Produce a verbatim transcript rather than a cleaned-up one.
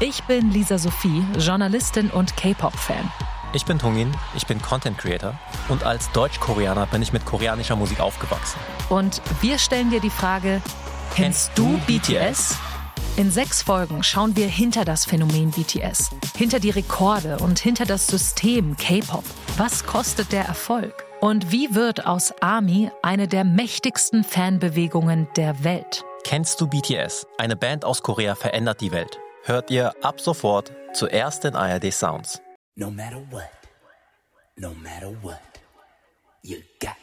Ich bin Lisa Sophie, Journalistin und K-Pop-Fan. Ich bin Tungin, ich bin Content Creator und als Deutsch-Koreaner bin ich mit koreanischer Musik aufgewachsen. Und wir stellen dir die Frage, kennst du B T S? In sechs Folgen schauen wir hinter das Phänomen B T S, hinter die Rekorde und hinter das System K-Pop. Was kostet der Erfolg? Und wie wird aus ARMY eine der mächtigsten Fanbewegungen der Welt? Kennst du B T S? Eine Band aus Korea verändert die Welt. Hört ihr ab sofort zuerst in A R D Sounds. No matter what, no matter what, you got